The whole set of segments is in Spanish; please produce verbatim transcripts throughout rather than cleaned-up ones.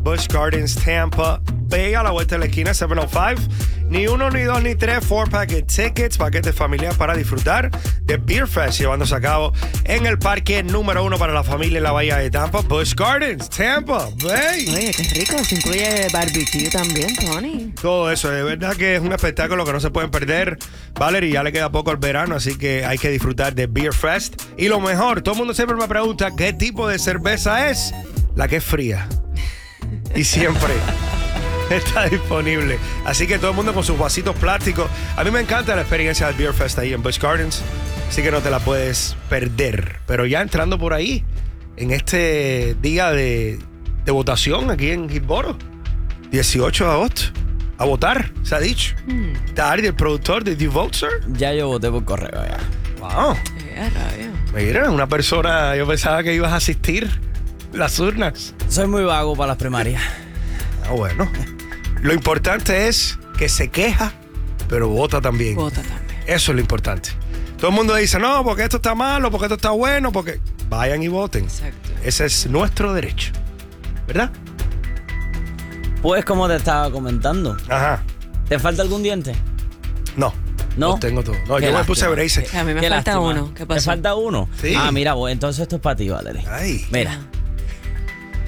Busch Gardens, Tampa Bay, a la vuelta de la esquina, siete cero cinco. Ni uno, ni dos, ni tres, four packet tickets, paquetes familiares para disfrutar de Beer Fest, llevándose a cabo en el parque número uno para la familia en la bahía de Tampa, Busch Gardens, Tampa Bay. Oye, qué rico, se incluye barbecue también, Tony. Todo eso, de verdad que es un espectáculo que no se pueden perder. Valerie, ya le queda poco al verano, así que hay que disfrutar de Beer Fest. Y lo mejor, todo el mundo siempre me pregunta qué tipo de cerveza es. La que es fría. Y siempre está disponible. Así que todo el mundo con sus vasitos plásticos. A mí me encanta la experiencia del Beer Fest ahí en Busch Gardens. Así que no te la puedes perder. Pero ya entrando por ahí, en este día de, de votación aquí en Hillsboro, dieciocho de agosto, a votar, se ha dicho. Mm. Dari, el productor de You Vote, Sir. Ya yo voté por correo, ya. Wow. Qué rabia. Mira, una persona, yo pensaba que ibas a asistir las urnas. Soy muy vago para las primarias. Ah, bueno. Lo importante es que se queja, pero vota también. Vota también. Eso es lo importante. Todo el mundo dice, no, porque esto está malo, porque esto está bueno, porque... Vayan y voten. Exacto. Ese es nuestro derecho. ¿Verdad? Pues como te estaba comentando, Ajá. ¿te falta algún diente? No. ¿No? Los tengo todo. No, Qué yo me puse lástima. braces. A mí me Qué falta lástima. uno. ¿Qué pasó? ¿Te falta uno? Sí. Ah, mira, pues entonces esto es para ti, Valerie. Ay. Mira.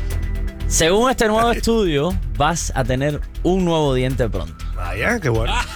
Según este nuevo estudio, vas a tener un nuevo diente pronto. Vaya, qué bueno.